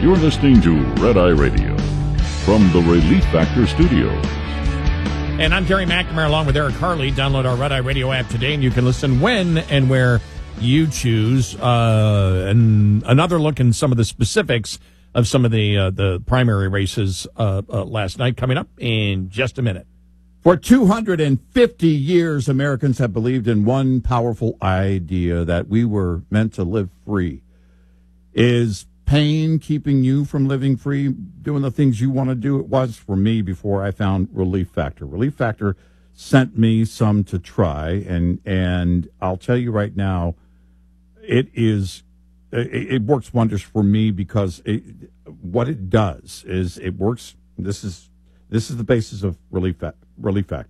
You're listening to Red Eye Radio from the Relief Factor Studios. And I'm Terry McNamara along with Eric Harley. Download our Red Eye Radio app today, and you can listen when and where you choose. And another look in some of the specifics of some of the primary races last night coming up in just a minute. For 250 years, Americans have believed in one powerful idea, that we were meant to live free. Is pain keeping you from living free, doing the things you want to do? It was for me before I found Relief Factor. Relief Factor sent me some to try, and I'll tell you right now, it works wonders for me, because what it does is it works. This is the basis of Relief Factor.